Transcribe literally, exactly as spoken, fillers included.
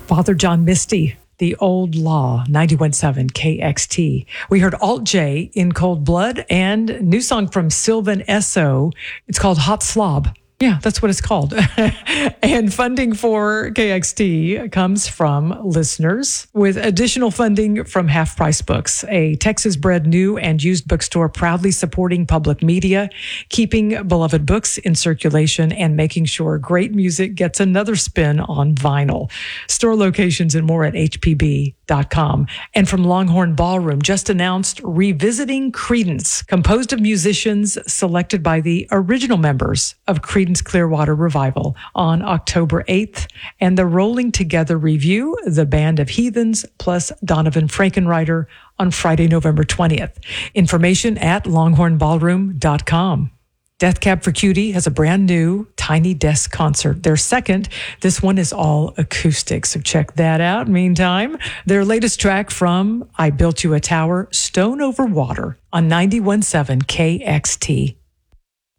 Father John Misty, The Old Law, ninety-one point seven K X T. We heard Alt J in Cold Blood and new song from Sylvan Esso. It's called Hot Slob. Yeah, that's what it's called. And funding for K X T comes from listeners, with additional funding from Half Price Books, a Texas-bred new and used bookstore proudly supporting public media, keeping beloved books in circulation, and making sure great music gets another spin on vinyl. Store locations and more at H P B dot com. And from Longhorn Ballroom, just announced Revisiting Creedence, composed of musicians selected by the original members of Creedence Clearwater Revival, on October eighth, and the Rolling Together Review, the Band of Heathens, plus Donovan Frankenreiter, on Friday, November twentieth. Information at longhorn ballroom dot com. Death Cab for Cutie has a brand new Tiny Desk concert. Their second, this one is all acoustic, so check that out. Meantime, their latest track from I Built You a Tower, Stone Over Water, on ninety-one point seven K X T.